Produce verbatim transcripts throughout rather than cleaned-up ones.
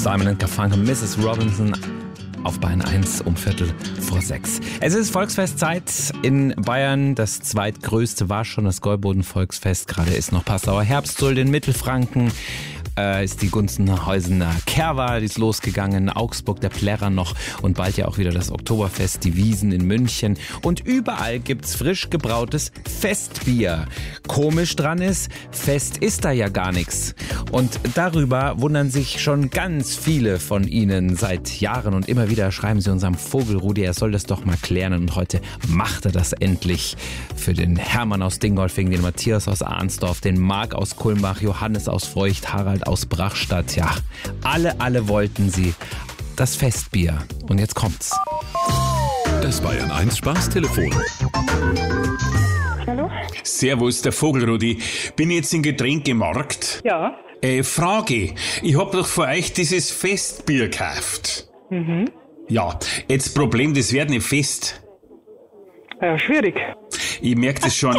Simon and Garfunkel, Missus Robinson auf Bayern eins um Viertel vor sechs. Es ist Volksfestzeit in Bayern. Das zweitgrößte war schon das Gäuboden-Volksfest. Gerade ist noch Passauer Herbstsulde in Mittelfranken. Äh, ist die Gunzenhäusener Kerwa, die ist losgegangen, Augsburg, der Plärrer noch und bald ja auch wieder das Oktoberfest, die Wiesn in München. Und überall gibt's frisch gebrautes Festbier. Komisch dran ist, fest ist da ja gar nichts. Und darüber wundern sich schon ganz viele von Ihnen seit Jahren und immer wieder schreiben sie unserem Vogelrudi, er soll das doch mal klären. Und heute macht er das endlich für den Hermann aus Dingolfing, den Matthias aus Arnsdorf, den Marc aus Kulmbach, Johannes aus Feucht, Harald aus Brachstadt. Ja, alle, alle wollten sie das Festbier. Und jetzt kommt's. Das Bayern eins Spaßtelefon. Hallo? Servus, der Vogelrudi. Bin jetzt im Getränkemarkt. Ja. Äh, Frage. Ich hab doch für euch dieses Festbier gekauft. Mhm. Ja, jetzt Problem, das wird nicht fest. Ja, schwierig. Ich merk das schon.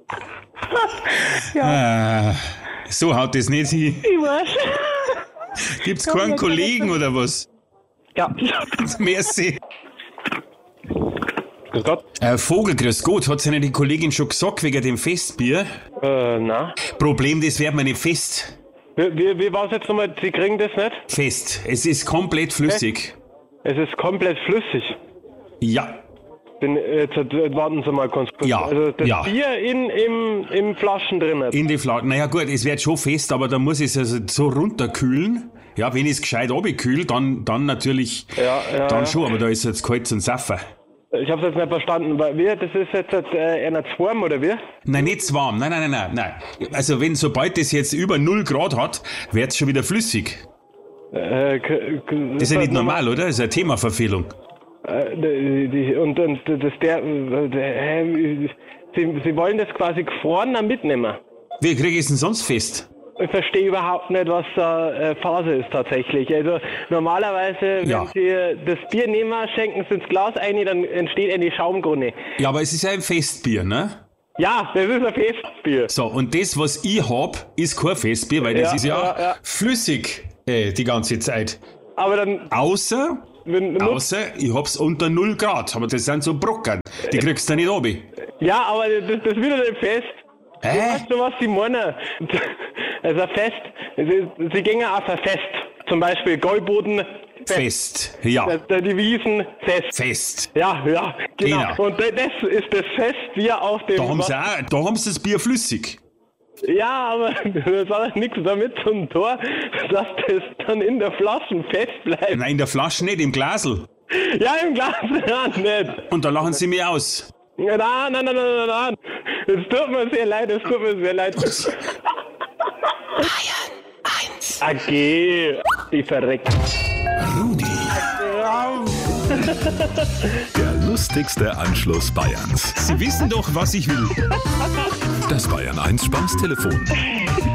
Ja. Äh, so haut das nicht hin. Ich weiß. Gibt's keinen Kollegen oder was? Ja. Merci. Grüß Gott. Äh, Vogel, grüß Gott. Hat's Ihnen die Kollegin schon gesagt wegen dem Festbier? Äh, na. Problem, das wird mir nicht fest. Wie, wie, wie war's jetzt nochmal? Sie kriegen das nicht? Fest. Es ist komplett flüssig. Es ist komplett flüssig. Ja. Bin, jetzt, jetzt warten Sie mal kurz. Ja, Also das ja. Bier in, im, im Flaschen drin. In die Flaschen. Naja gut, es wird schon fest, aber da muss ich es also so runterkühlen. Ja, wenn ich es gescheit runterkühle, dann, dann natürlich, Ja, ja, dann ja. schon, aber da ist jetzt kalt zum Saffen. Ich hab's jetzt nicht verstanden. Weil Wie, das ist jetzt äh, einer zu warm, oder wie? Nein, nicht zu warm. Nein, nein, nein, nein, nein. Also wenn, sobald das jetzt über null Grad hat, wird es schon wieder flüssig. Äh, k- k- Das ist ja nicht normal, oder? Das ist eine Themaverfehlung. Äh, die, die, und, und das der, äh, der äh, Sie, Sie wollen das quasi gefroren dann mitnehmen. Wie kriege ich es denn sonst fest? Ich verstehe überhaupt nicht, was da äh, Phase ist tatsächlich. Also normalerweise, wenn Ja. Sie das Bier nehmen, schenken Sie ins Glas ein, dann entsteht eine Schaumkrone. Ja, aber es ist ja ein Festbier, ne? Ja, das ist ein Festbier. So, und das, was ich hab, ist kein Festbier, weil das Ja, ist ja, ja, ja. flüssig äh, die ganze Zeit. Aber dann, Außer, wenn, außer ich hab's unter null Grad, aber das sind so Brocken, die kriegst du nicht runter. ja, aber das, das wird ja nicht fest. Du Hä? weißt schon, was Sie meinen. Also ein Fest, Sie, Sie gehen auf ein Fest. Zum Beispiel Gäuboden, Fest. Fest, ja, Der, die Wiesen, Fest. fest. Ja, ja, genau. Genau. Und das ist das Fest, wie auf dem... Da haben sie auch, da haben sie das Bier flüssig. Ja, aber das hat nichts damit zum Tor, dass das dann in der Flasche fest bleibt. Nein, in der Flasche nicht, im Glasl. Ja, im Glas ja, nicht. Und da lachen sie mir aus. Nein, nein, nein, nein, nein, nein. Es tut mir sehr leid, es tut mir sehr leid. Bayern eins. Okay, die verreckt. Rudi. Der lustigste Anschluss Bayerns. Sie wissen doch, was ich will. Das Bayern eins Spaßtelefon.